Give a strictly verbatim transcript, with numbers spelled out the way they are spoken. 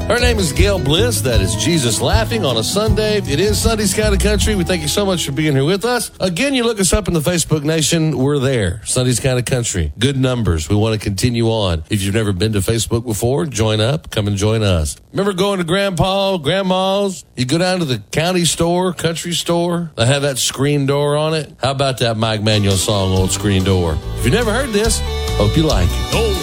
Her name is Gail Bliss. That is Jesus Laughing on a Sunday. It is Sunday's Kind of Country. We thank you so much for being here with us. Again, you look us up in the Facebook Nation. We're there. Sunday's Kind of Country. Good numbers. We want to continue on. If you've never been to Facebook before, join up. Come and join us. Remember going to Grandpa, Grandma's? You go down to the county store, country store. They have that screen door on it. How about that Mike Manuel song, Old Screen Door? If you never heard this, hope you like it.